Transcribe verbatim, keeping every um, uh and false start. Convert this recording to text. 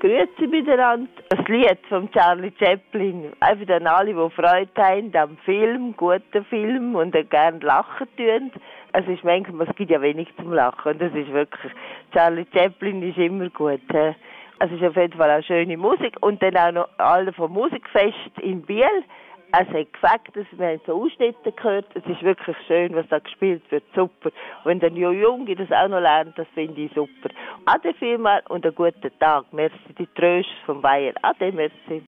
Grüezi miteinander. Das Lied von Charlie Chaplin. Einfach an alle, die Freude haben am Film, guten Film und gerne lachen tun. Es ist manchmal, es gibt ja wenig zum Lachen. Und das ist wirklich, Charlie Chaplin ist immer gut. He? Es ist auf jeden Fall auch schöne Musik. Und dann auch noch alle vom Musikfest in Biel. Es hat gefällt, dass wir so Ausschnitte gehört. Es ist wirklich schön, was da gespielt wird. Super. Und wenn der Junge das auch noch lernt, das finde ich super. Ade vielmals und einen guten Tag. Merci, die Tröst vom Bayer. Ade, merci.